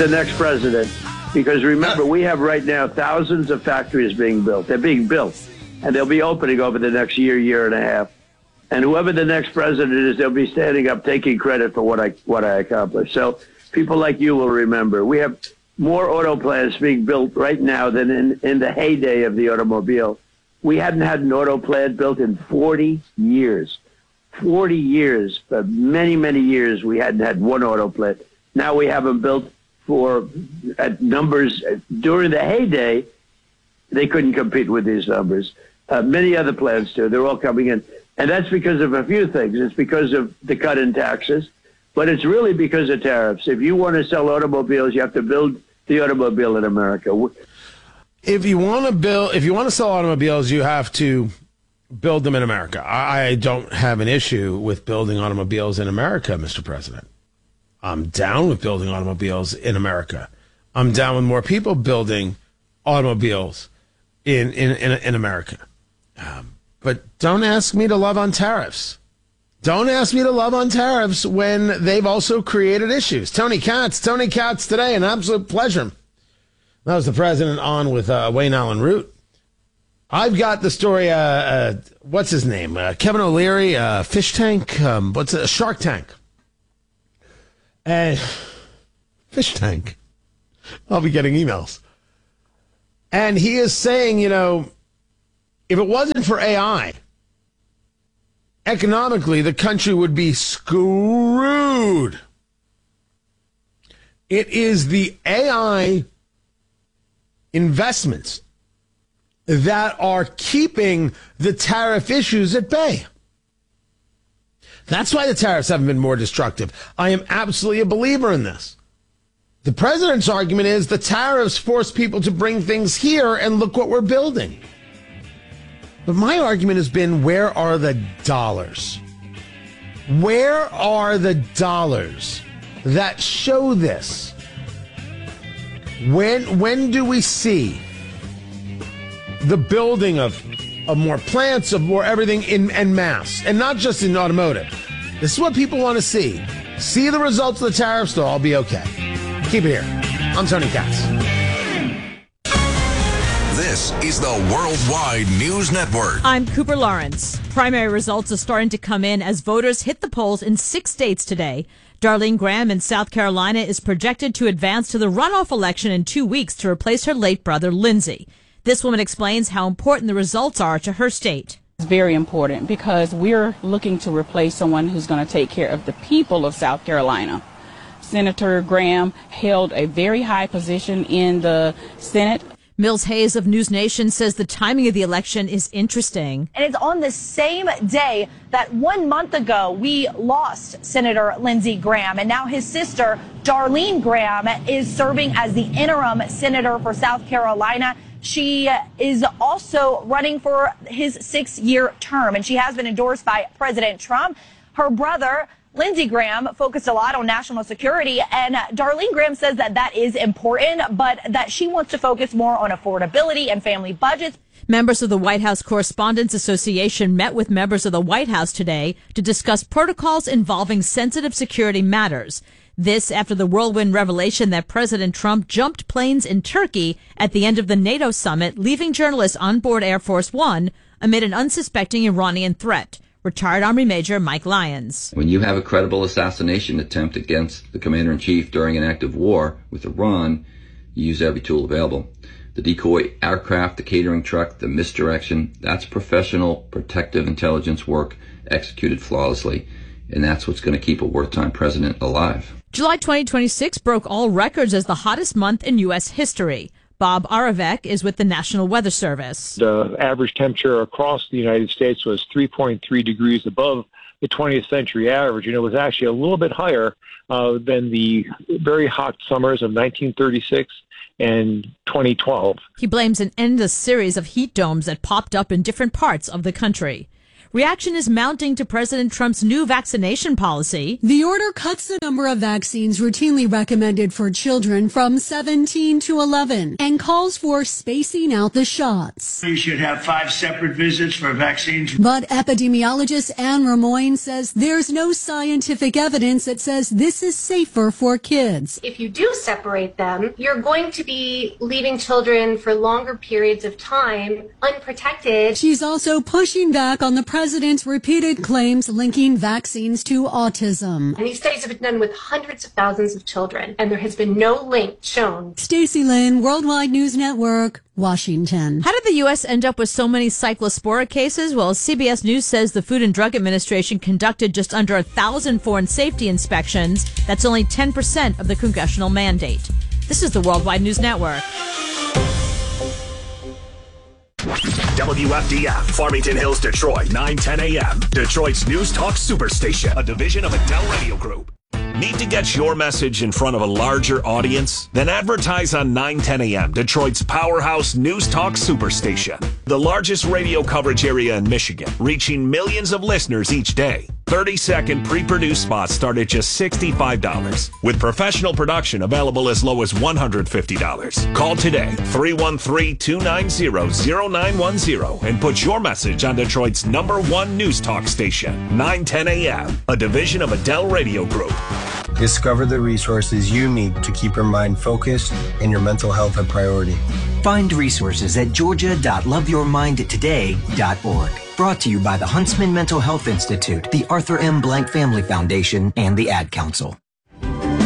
the next president. Because remember, we have right now thousands of factories being built. They're being built, and they'll be opening over the next year and a half. And whoever the next president is, they'll be standing up, taking credit for what I accomplished. So people like you will remember. We have more auto plants being built right now than in the heyday of the automobile. We hadn't had an auto plant built in 40 years. 40 years, but many, many years, we hadn't had one auto plant. Now we have them built for numbers. During the heyday, they couldn't compete with these numbers. Many other plants do. They're all coming in. And that's because of a few things. It's because of the cut in taxes, but it's really because of tariffs. If you want to sell automobiles, you have to build the automobile in America. If you want to sell automobiles, you have to build them in America. I don't have an issue with building automobiles in America, Mr. President. I'm down with building automobiles in America. I'm down with more people building automobiles in America. But don't ask me to love on tariffs. Don't ask me to love on tariffs when they've also created issues. Tony Katz today, an absolute pleasure. That was the president on with Wayne Allen Root. I've got the story, what's his name? Kevin O'Leary, Fish Tank, Shark Tank. And Fish Tank. I'll be getting emails. And he is saying, if it wasn't for AI, economically, the country would be screwed. It is the AI investments that are keeping the tariff issues at bay. That's why the tariffs haven't been more destructive. I am absolutely a believer in this. The president's argument is the tariffs force people to bring things here, and look what we're building. But my argument has been, where are the dollars? Where are the dollars that show this? When do we see the building of more plants, of more everything en masse, and not just in automotive? This is what people want to see. See the results of the tariffs, they'll all be okay. Keep it here. I'm Tony Katz. This is the Worldwide News Network. I'm Cooper Lawrence. Primary results are starting to come in as voters hit the polls in 6 states today. Darlene Graham in South Carolina is projected to advance to the runoff election in 2 weeks to replace her late brother, Lindsey. This woman explains how important the results are to her state. It's very important because we're looking to replace someone who's going to take care of the people of South Carolina. Senator Graham held a very high position in the Senate. Mills Hayes of News Nation says the timing of the election is interesting. And it's on the same day that 1 month ago we lost Senator Lindsey Graham, and now his sister Darlene Graham is serving as the interim senator for South Carolina. She is also running for his 6-year term, and she has been endorsed by President Trump. Her brother, Lindsey Graham, focused a lot on national security, and Darlene Graham says that is important, but that she wants to focus more on affordability and family budgets. Members of the White House Correspondents Association met with members of the White House today to discuss protocols involving sensitive security matters. This after the whirlwind revelation that President Trump jumped planes in Turkey at the end of the NATO summit, leaving journalists on board Air Force One amid an unsuspecting Iranian threat. Retired Army Major Mike Lyons. When you have a credible assassination attempt against the commander-in-chief during an act of war with Iran, you use every tool available. The decoy aircraft, the catering truck, the misdirection, that's professional protective intelligence work executed flawlessly. And that's what's going to keep a wartime president alive. July 2026 broke all records as the hottest month in U.S. history. Bob Aravec is with the National Weather Service. The average temperature across the United States was 3.3 degrees above the 20th century average, and it was actually a little bit higher than the very hot summers of 1936 and 2012. He blames an endless series of heat domes that popped up in different parts of the country. Reaction is mounting to President Trump's new vaccination policy. The order cuts the number of vaccines routinely recommended for children from 17 to 11 and calls for spacing out the shots. You should have 5 separate visits for vaccines. But epidemiologist Anne Ramoyne says there's no scientific evidence that says this is safer for kids. If you do separate them, you're going to be leaving children for longer periods of time unprotected. She's also pushing back on the president's repeated claims linking vaccines to autism. And these studies have been done with hundreds of thousands of children, and there has been no link shown. Stacey Lynn, Worldwide News Network, Washington. How did the U.S. end up with so many cyclospora cases? Well, CBS News says the Food and Drug Administration conducted just under 1,000 foreign safety inspections. That's only 10% of the congressional mandate. This is the Worldwide News Network. WFDF, Farmington Hills, Detroit, 9:10 a.m. Detroit's News Talk Superstation, a division of Adele Radio Group. Need to get your message in front of a larger audience? Then advertise on 9:10 a.m., Detroit's powerhouse News Talk Superstation. The largest radio coverage area in Michigan, reaching millions of listeners each day. 30-second pre-produced spots start at just $65, with professional production available as low as $150. Call today, 313-290-0910, and put your message on Detroit's #1 News Talk station, 9:10 a.m., a division of Adele Radio Group. Discover the resources you need to keep your mind focused and your mental health a priority. Find resources at georgia.loveyourmindtoday.org. Brought to you by the Huntsman Mental Health Institute, the Arthur M. Blank Family Foundation, and the Ad Council.